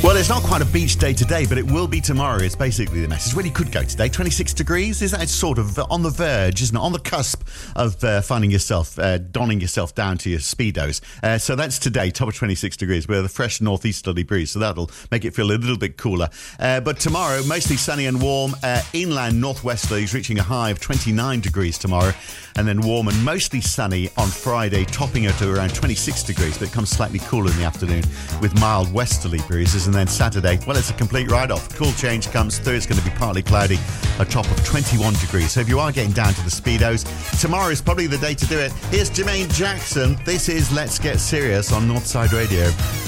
Well, it's not quite a beach day today, but it will be tomorrow. It's basically the message. Where you could go today, 26 degrees. Is that sort of on the verge, isn't it? On the cusp of finding yourself, donning yourself down to your Speedos. So that's today, top of 26 degrees with a fresh northeasterly breeze. So that'll make it feel a little bit cooler. But tomorrow, mostly sunny and warm. Inland northwesterlies reaching a high of 29 degrees tomorrow. And then warm and mostly sunny on Friday, topping it to around 26 degrees. But it comes slightly cooler in the afternoon with mild westerly breezes. And then Saturday, well, it's a complete write-off. Cool change comes through. It's going to be partly cloudy, a top of 21 degrees. So if you are getting down to the Speedos, tomorrow is probably the day to do it. Here's Jermaine Jackson. This is Let's Get Serious on Northside Radio.